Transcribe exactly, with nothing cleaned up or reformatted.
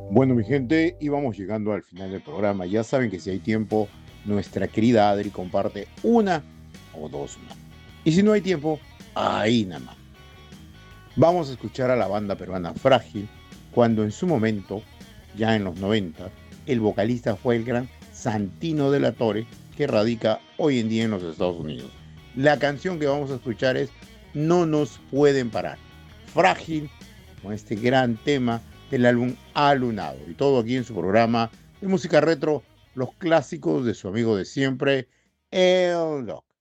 Bueno, mi gente, íbamos llegando al final del programa. Ya saben que si hay tiempo, nuestra querida Adri comparte una o dos más. Y si no hay tiempo, ahí nada más. Vamos a escuchar a la banda peruana Frágil, cuando en su momento, ya en los noventa, el vocalista fue el gran Santino de la Torre, que radica hoy en día en los Estados Unidos. La canción que vamos a escuchar es No nos pueden parar. Frágil, con este gran tema del álbum Alunado. Y todo aquí en su programa de música retro, los clásicos de su amigo de siempre, El Doc.